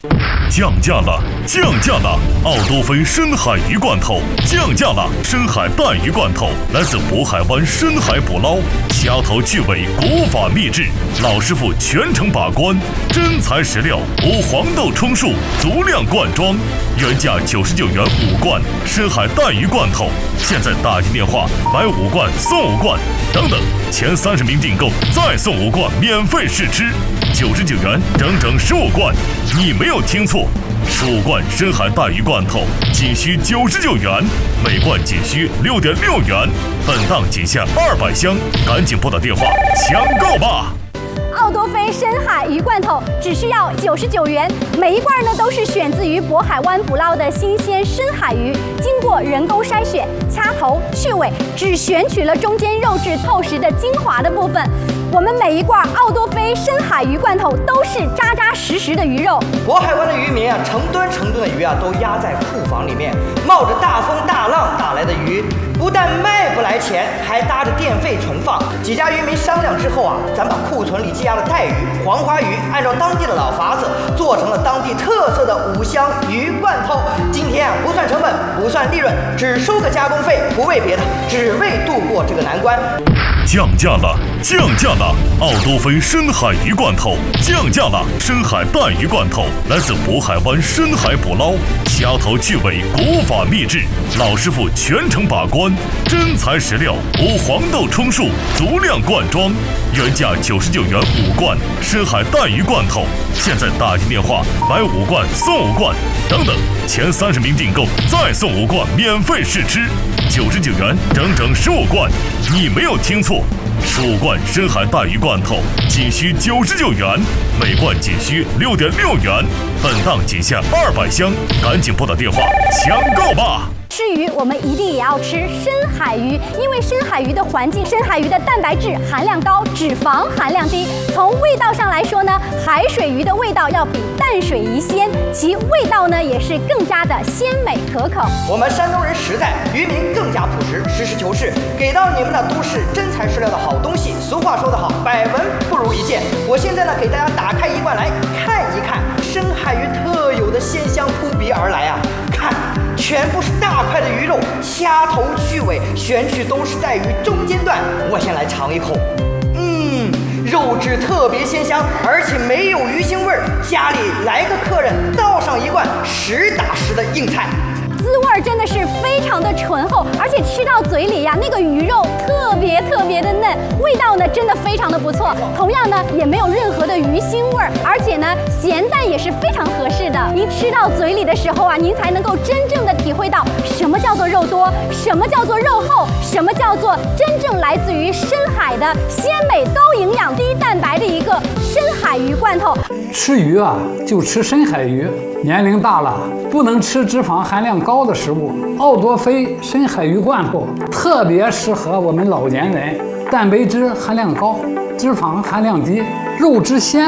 降价了，降价了！奥多菲深海鱼罐头降价了，深海带鱼罐头来自渤海湾深海捕捞，掐头去尾，古法秘制，老师傅全程把关，真材实料，无黄豆充数，足量灌装，原价99元5罐深海带鱼罐头，现在打进电话买5罐送5罐，等等，前30名订购再送5罐免费试吃，99元整整15罐，你没有听错，15罐深海带鱼罐头仅需99元，每罐仅需6.6元，本档仅限200箱，赶紧拨打电话抢购吧！ 奥多菲深海鱼罐头只需要99元，每一罐呢都是选自于渤海湾捕捞的新鲜深海鱼，经过人工筛选、掐头去尾，只选取了中间肉质透实的精华的部分。我们每一罐奥多菲深海鱼罐头都是扎扎实实的鱼肉。 渤海湾的渔民啊，成吨的鱼啊，都压在库房里面，冒着大风大浪打来的鱼，不但卖不来钱，还搭着电费存放。几家渔民商量之后啊，咱把库存里积压的带鱼、黄花鱼，按照当地的老法子，做成了当地特色的5香鱼罐头。今天啊，不算成本，不算利润，只收个加工费，不为别的，只为度过这个难关。 降价了，降价了！奥多菲深海鱼罐头降价了，深海带鱼罐头来自渤海湾深海捕捞，掐头去尾，古法秘制，老师傅全程把关，真材实料，无黄豆充数，足量灌装，原价99元5罐深海带鱼罐头，现在打进电话买5罐送5罐，等等，前30名订购再送5罐免费试吃，99元整整15罐，你没有听错，15罐深海带鱼罐头仅需99元，每罐仅需6.6元，本档仅限200箱，赶紧拨打电话抢购吧！ 吃鱼，我们一定也要吃深海鱼，因为深海鱼的环境，深海鱼的蛋白质含量高，脂肪含量低。从味道上来说呢，海水鱼的味道要比淡水鱼鲜，其味道呢也是更加的鲜美可口。 我们山东人实在，渔民更加朴实，实事求是，给到你们的都是真材实料的好东西。俗话说得好，百闻不如一见。我现在呢，给大家打开一罐来看一看，深海鱼特有的鲜香扑鼻而来啊！看，全部是大块的鱼肉，掐头去尾，选取都是在鱼中间段。我先来尝一口，肉质特别鲜香，而且没有鱼腥味儿。家里来个客人，倒上一罐实打实的硬菜。 滋味真的是非常的醇厚，而且吃到嘴里呀，那个鱼肉特别的嫩，味道呢真的非常的不错。同样呢，也没有任何的鱼腥味儿，而且呢，咸淡也是非常合适的。您吃到嘴里的时候啊，您才能够真正的体会到什么叫做肉多，什么叫做肉厚，什么叫做真正来自于深海的鲜美、高营养、低蛋白的一个深海鱼罐头。 吃鱼啊，就吃深海鱼。年龄大了，不能吃脂肪含量高的食物。奥多菲深海鱼罐头特别适合我们老年人，蛋白质含量高，脂肪含量低，肉质鲜。